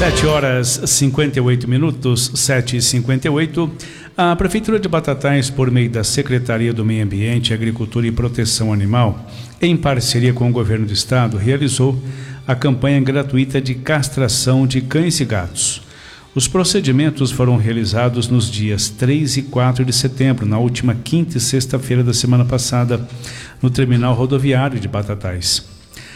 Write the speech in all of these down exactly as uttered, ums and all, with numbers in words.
sete horas e cinquenta e oito minutos, sete e cinquenta e oito. A Prefeitura de Batatais, por meio da Secretaria do Meio Ambiente, Agricultura e Proteção Animal, em parceria com o Governo do Estado, realizou a campanha gratuita de castração de cães e gatos. Os procedimentos foram realizados nos dias três e quatro de setembro, na última quinta e sexta-feira da semana passada, no terminal rodoviário de Batatais.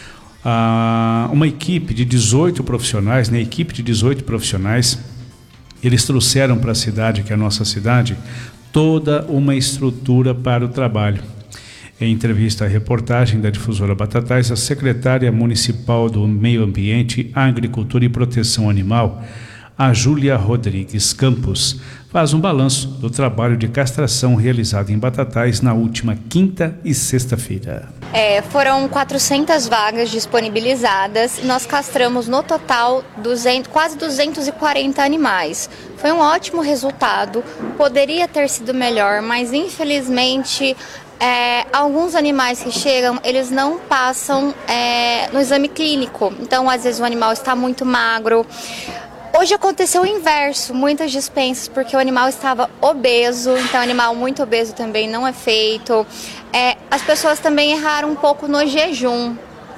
Ah, uma equipe de dezoito profissionais, né? Equipe de dezoito profissionais, eles trouxeram para a cidade, que é a nossa cidade, toda uma estrutura para o trabalho. Em entrevista à reportagem da difusora Batatais, a secretária municipal do Meio Ambiente, Agricultura e Proteção Animal, a Júlia Rodrigues Campos, faz um balanço do trabalho de castração realizado em Batatais na última quinta e sexta-feira. É, foram quatrocentas vagas disponibilizadas e nós castramos no total duzentos, quase duzentos e quarenta animais. Foi um ótimo resultado, poderia ter sido melhor, mas infelizmente é, alguns animais que chegam, eles não passam é, no exame clínico. Então, às vezes o animal está muito magro. Hoje aconteceu o inverso, muitas dispensas, porque o animal estava obeso, então animal muito obeso também não é feito. É, as pessoas também erraram um pouco no jejum.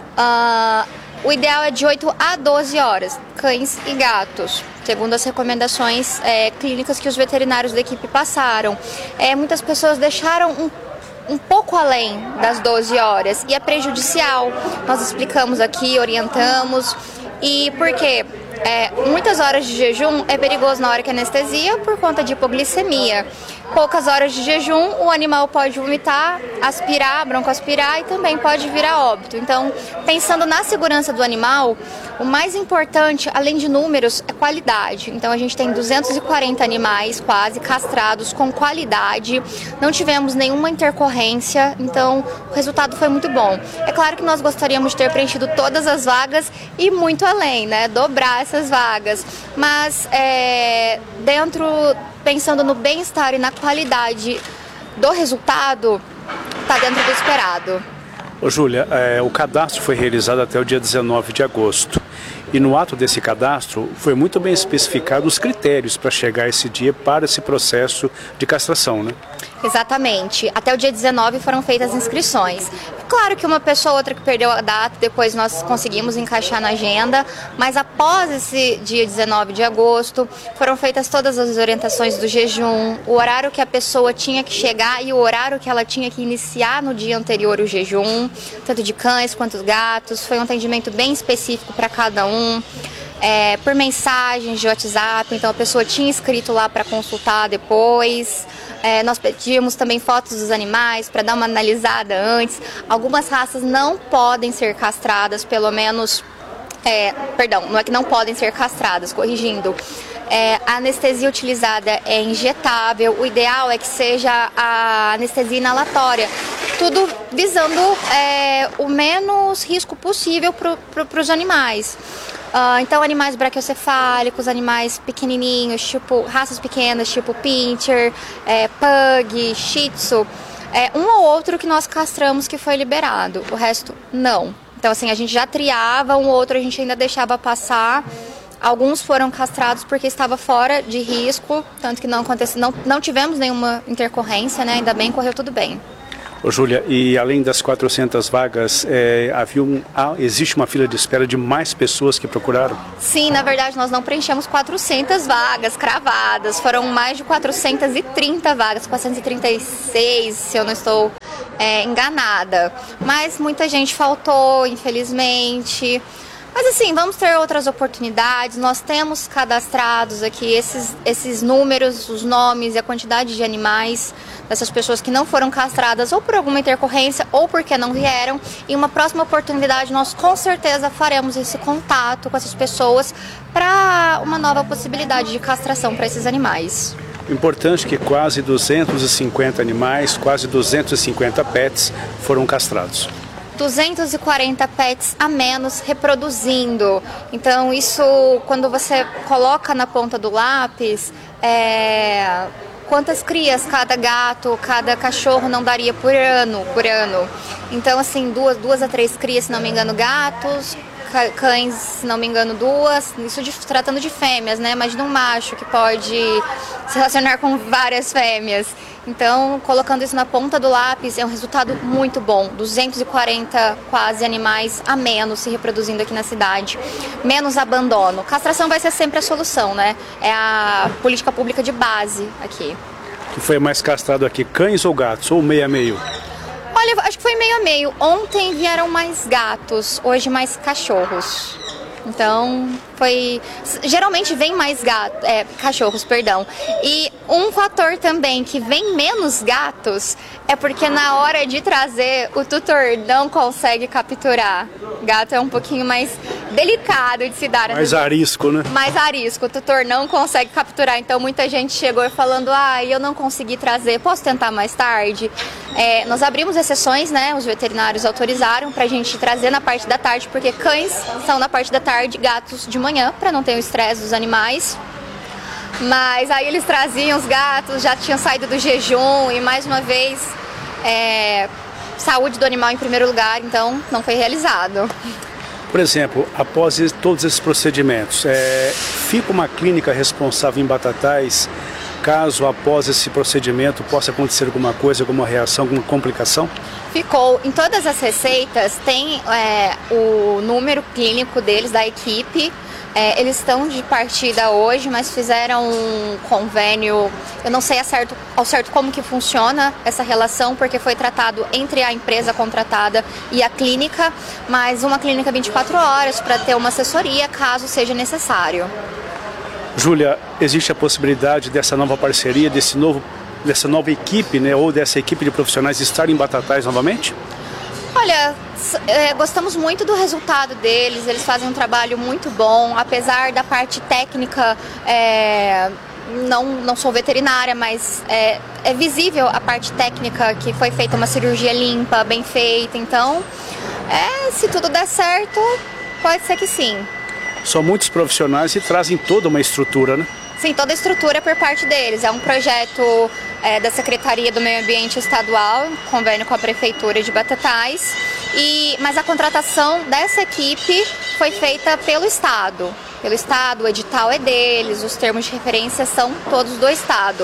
Uh, o ideal é de oito a doze horas, cães e gatos, segundo as recomendações é, clínicas que os veterinários da equipe passaram. É, muitas pessoas deixaram um um pouco além das doze horas e é prejudicial. Nós explicamos aqui, orientamos. E por quê? É, muitas horas de jejum é perigoso na hora que anestesia por conta de hipoglicemia. Poucas horas de jejum, o animal pode vomitar, aspirar, broncoaspirar e também pode vir a óbito. Então, pensando na segurança do animal, o mais importante, além de números, é qualidade. Então, a gente tem duzentos e quarenta animais quase castrados com qualidade. Não tivemos nenhuma intercorrência, então o resultado foi muito bom. É claro que nós gostaríamos de ter preenchido todas as vagas e muito além, né? Dobrar essas vagas. Mas, é, dentro... pensando no bem-estar e na qualidade do resultado, está dentro do esperado. Ô Júlia, é, o cadastro foi realizado até o dia dezenove de agosto. E no ato desse cadastro foi muito bem especificado os critérios para chegar esse dia para esse processo de castração, né? Exatamente. Até o dia dezenove foram feitas as inscrições. Claro que uma pessoa ou outra que perdeu a data, depois nós conseguimos encaixar na agenda, mas após esse dia dezenove de agosto, foram feitas todas as orientações do jejum, o horário que a pessoa tinha que chegar e o horário que ela tinha que iniciar no dia anterior o jejum, tanto de cães quanto gatos. Foi um atendimento bem específico para cada um. É, por mensagens de WhatsApp, então a pessoa tinha escrito lá para consultar depois. É, nós pedimos também fotos dos animais para dar uma analisada antes. Algumas raças não podem ser castradas, pelo menos, é, perdão, não é que não podem ser castradas, corrigindo. É, a anestesia utilizada é injetável, o ideal é que seja a anestesia inalatória, tudo visando é, o menos risco possível para pro, os animais. Uh, então, animais braquiocefálicos, animais pequenininhos, tipo raças pequenas, tipo pincher, é, pug, shih tzu, é, um ou outro que nós castramos que foi liberado, o resto não. Então, assim, a gente já triava, um ou outro a gente ainda deixava passar. Alguns foram castrados porque estava fora de risco, tanto que não aconteceu, não, não tivemos nenhuma intercorrência, né? Ainda bem, correu tudo bem. Ô Júlia, e além das quatrocentas vagas, é, havia um, ah, existe uma fila de espera de mais pessoas que procuraram? Sim, na verdade nós não preenchemos quatrocentas vagas cravadas, foram mais de quatrocentas e trinta vagas, quatrocentas e trinta e seis, se eu não estou é, enganada. Mas muita gente faltou, infelizmente. Mas assim, vamos ter outras oportunidades, nós temos cadastrados aqui esses, esses números, os nomes e a quantidade de animais dessas pessoas que não foram castradas ou por alguma intercorrência ou porque não vieram. Em uma próxima oportunidade nós com certeza faremos esse contato com essas pessoas para uma nova possibilidade de castração para esses animais. Importante que quase duzentos e cinquenta animais, quase duzentos e cinquenta pets foram castrados. duzentos e quarenta pets a menos reproduzindo. Então isso, quando você coloca na ponta do lápis, é, quantas crias cada gato, cada cachorro não daria por ano, por ano. Então assim, duas, duas a três crias, se não me engano, gatos, cães, se não me engano, duas, isso de, tratando de fêmeas, né? Imagina um macho que pode se relacionar com várias fêmeas. Então, colocando isso na ponta do lápis, é um resultado muito bom. duzentos e quarenta quase animais a menos se reproduzindo aqui na cidade. Menos abandono. Castração vai ser sempre a solução, né? É a política pública de base aqui. O que foi mais castrado aqui, cães ou gatos? Ou meio a meio? Olha, acho que foi meio a meio. Ontem vieram mais gatos, hoje mais cachorros. Então, foi... Geralmente vem mais gatos, é, cachorros, perdão. E um fator também que vem menos gatos é porque na hora de trazer, o tutor não consegue capturar. Gato é um pouquinho mais delicado de se dar. Mais arisco, né? Mais arisco. O tutor não consegue capturar. Então, muita gente chegou falando, ah, eu não consegui trazer, posso tentar mais tarde? É, nós abrimos exceções, né? Os veterinários autorizaram pra gente trazer na parte da tarde, porque cães são na parte da tarde, gatos de manhã, para não ter o estresse dos animais. Mas aí eles traziam os gatos, já tinham saído do jejum e mais uma vez é, saúde do animal em primeiro lugar, então não foi realizado. Por exemplo, após todos esses procedimentos, é, fica uma clínica responsável em Batatais caso após esse procedimento possa acontecer alguma coisa, alguma reação, alguma complicação? Ficou. Em todas as receitas tem é, o número clínico deles, da equipe. É, eles estão de partida hoje, mas fizeram um convênio, eu não sei ao certo, ao certo como que funciona essa relação, porque foi tratado entre a empresa contratada e a clínica, mas uma clínica vinte e quatro horas para ter uma assessoria caso seja necessário. Júlia, existe a possibilidade dessa nova parceria, desse novo, dessa nova equipe, né, ou dessa equipe de profissionais estar em Batatais novamente? Olha, é, gostamos muito do resultado deles, eles fazem um trabalho muito bom, apesar da parte técnica, é, não, não sou veterinária, mas é, é visível a parte técnica que foi feita uma cirurgia limpa, bem feita, então, é, se tudo der certo, pode ser que sim. São muitos profissionais e trazem toda uma estrutura, né? Sim, toda a estrutura por parte deles. É um projeto é, da Secretaria do Meio Ambiente Estadual, convênio com a Prefeitura de Batatais, e, mas a contratação dessa equipe foi feita pelo Estado. Pelo Estado, o edital é deles, os termos de referência são todos do Estado.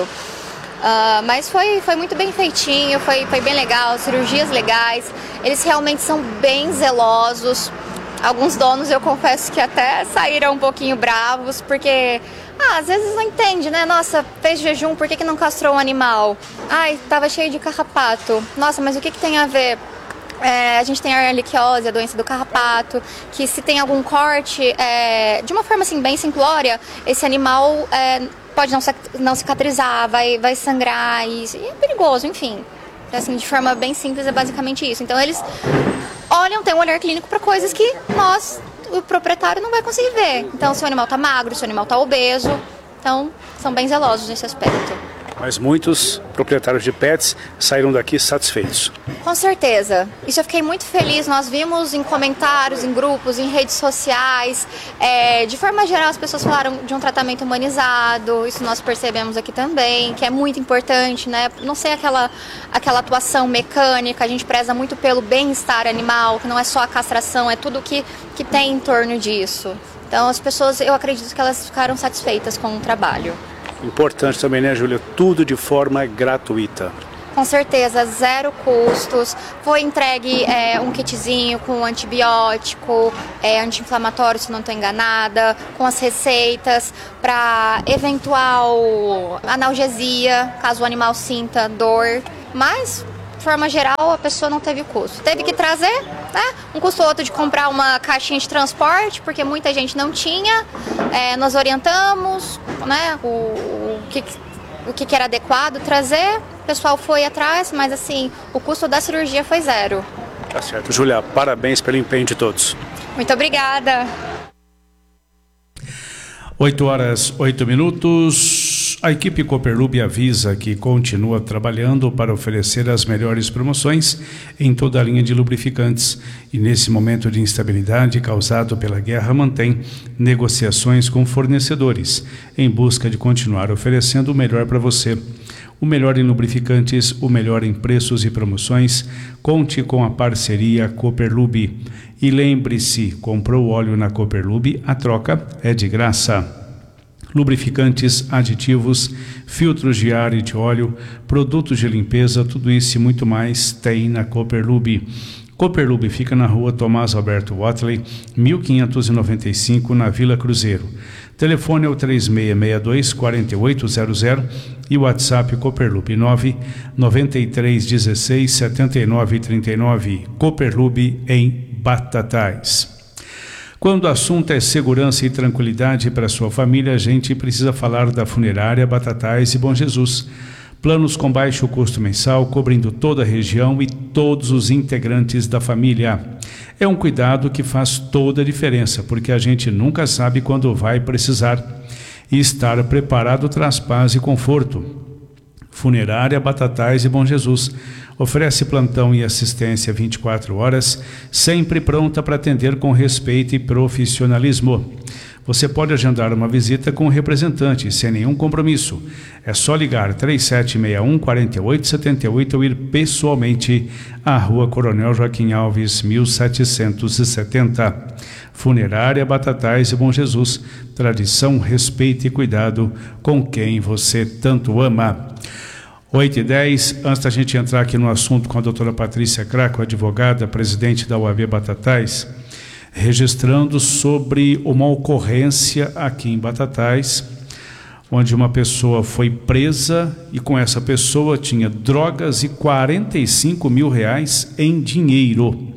Uh, mas foi, foi muito bem feitinho, foi, foi bem legal, cirurgias legais, eles realmente são bem zelosos. Alguns donos, eu confesso que até saíram um pouquinho bravos, porque ah, às vezes não entende, né? Nossa, fez jejum, por que, que não castrou um animal? Ai, tava cheio de carrapato. Nossa, mas o que, que tem a ver? É, a gente tem a erliquiose, a doença do carrapato, que se tem algum corte, é, de uma forma assim bem simplória, esse animal é, pode não, não cicatrizar, vai, vai sangrar e, e é perigoso, enfim. Assim, de forma bem simples, é basicamente isso. Então eles olham, tem um olhar clínico para coisas que nós, o proprietário, não vai conseguir ver. Então, se o animal está magro, se o animal está obeso, então são bem zelosos nesse aspecto. Mas muitos proprietários de pets saíram daqui satisfeitos. Com certeza. Isso eu fiquei muito feliz. Nós vimos em comentários, em grupos, em redes sociais. É, de forma geral, as pessoas falaram de um tratamento humanizado. Isso nós percebemos aqui também, que é muito importante, né? Não ser aquela, aquela atuação mecânica. A gente preza muito pelo bem-estar animal, que não é só a castração, é tudo que, que tem em torno disso. Então, as pessoas, eu acredito que elas ficaram satisfeitas com o trabalho. Importante também, né, Júlia? Tudo de forma gratuita. Com certeza, zero custos. Foi entregue é, um kitzinho com antibiótico, é, anti-inflamatório, se não estou enganada, com as receitas para eventual analgesia, caso o animal sinta dor. Mas, de forma geral, a pessoa não teve custo. Teve que trazer, né, um custo ou outro de comprar uma caixinha de transporte, porque muita gente não tinha. É, nós orientamos, né, o, o, que, o que era adequado trazer. O pessoal foi atrás, mas assim, o custo da cirurgia foi zero. Tá certo. Júlia, parabéns pelo empenho de todos. Muito obrigada. oito horas, oito minutos. A equipe Cooperlube avisa que continua trabalhando para oferecer as melhores promoções em toda a linha de lubrificantes e nesse momento de instabilidade causado pela guerra mantém negociações com fornecedores em busca de continuar oferecendo o melhor para você. O melhor em lubrificantes, o melhor em preços e promoções. Conte com a parceria Cooperlube. E lembre-se, comprou óleo na Cooperlube, a troca é de graça. Lubrificantes, aditivos, filtros de ar e de óleo, produtos de limpeza, tudo isso e muito mais tem na Cooperlube. Cooperlube fica na rua Tomás Alberto Watley, mil quinhentos e noventa e cinco, na Vila Cruzeiro. Telefone é o três seis seis dois, quatro oito zero zero e o WhatsApp Cooperlube nove nove três um seis sete nove três nove. Cooperlube em Batatais. Quando o assunto é segurança e tranquilidade para sua família, a gente precisa falar da Funerária Batatais e Bom Jesus. Planos com baixo custo mensal, cobrindo toda a região e todos os integrantes da família. É um cuidado que faz toda a diferença, porque a gente nunca sabe quando vai precisar. E estar preparado traz paz e conforto. Funerária Batatais e Bom Jesus oferece plantão e assistência vinte e quatro horas, sempre pronta para atender com respeito e profissionalismo. Você pode agendar uma visita com o representante, sem nenhum compromisso. É só ligar três sete seis um, quatro oito sete oito ou ir pessoalmente à Rua Coronel Joaquim Alves, mil setecentos e setenta. Funerária Batatais e Bom Jesus. Tradição, respeito e cuidado com quem você tanto ama. oito e dez, antes da gente entrar aqui no assunto com a doutora Patrícia Craco, advogada, presidente da U A B Batatais, registrando sobre uma ocorrência aqui em Batatais, onde uma pessoa foi presa e com essa pessoa tinha drogas e quarenta e cinco mil reais em dinheiro.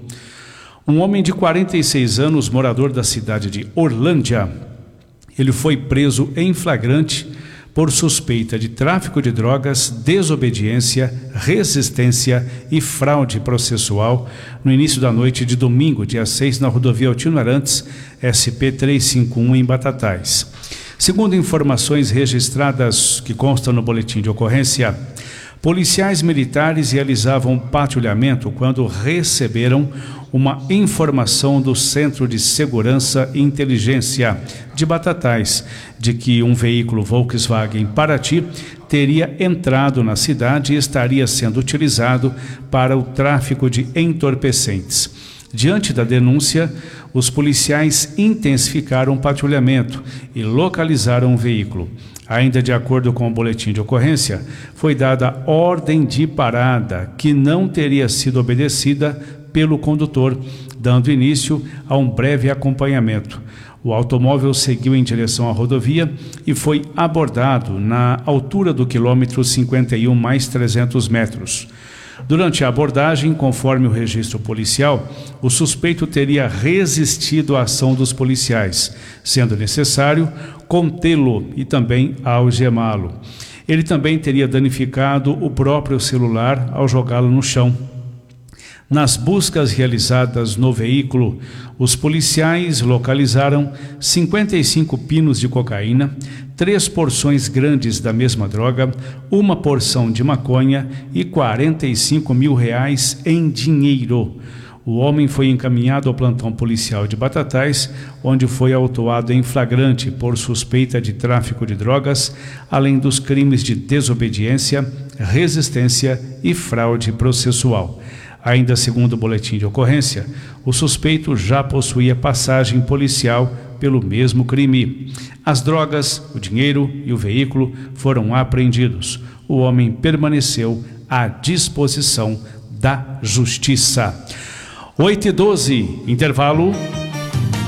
Um homem de quarenta e seis anos, morador da cidade de Orlândia, ele foi preso em flagrante por suspeita de tráfico de drogas, desobediência, resistência e fraude processual no início da noite de domingo, dia seis, na rodovia Altino Arantes, S P trezentos e cinquenta e um, em Batatais. Segundo informações registradas que constam no boletim de ocorrência, policiais militares realizavam patrulhamento quando receberam uma informação do Centro de Segurança e Inteligência de Batatais de que um veículo Volkswagen Paraty teria entrado na cidade e estaria sendo utilizado para o tráfico de entorpecentes. Diante da denúncia, os policiais intensificaram o patrulhamento e localizaram o veículo. Ainda de acordo com o boletim de ocorrência, foi dada ordem de parada que não teria sido obedecida pelo condutor, dando início a um breve acompanhamento. O automóvel seguiu em direção à rodovia e foi abordado na altura do quilômetro cinquenta e um mais trezentos metros. Durante a abordagem, conforme o registro policial, o suspeito teria resistido à ação dos policiais, sendo necessário contê-lo e também algemá-lo. Ele também teria danificado o próprio celular ao jogá-lo no chão. Nas buscas realizadas no veículo, os policiais localizaram cinquenta e cinco pinos de cocaína, três porções grandes da mesma droga, uma porção de maconha e quarenta e cinco mil reais em dinheiro. O homem foi encaminhado ao plantão policial de Batatais, onde foi autuado em flagrante por suspeita de tráfico de drogas, além dos crimes de desobediência, resistência e fraude processual. Ainda segundo o boletim de ocorrência, o suspeito já possuía passagem policial pelo mesmo crime. As drogas, o dinheiro e o veículo foram apreendidos. O homem permaneceu à disposição da justiça. oito e doze, intervalo.